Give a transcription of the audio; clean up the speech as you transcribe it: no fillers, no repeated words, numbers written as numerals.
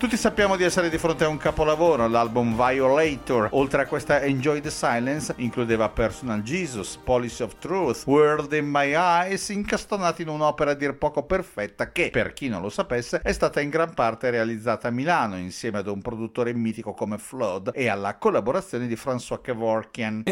Tutti sappiamo di essere di fronte a un capolavoro, l'album Violator. Oltre a questa Enjoy the Silence, includeva Personal Jesus, Policy of Truth, World in My Eyes, incastonati in un'opera a dir poco perfetta che, per chi non lo sapesse, è stata in gran parte realizzata a Milano insieme ad un produttore mitico come Flood e alla collaborazione di François Kevorkian.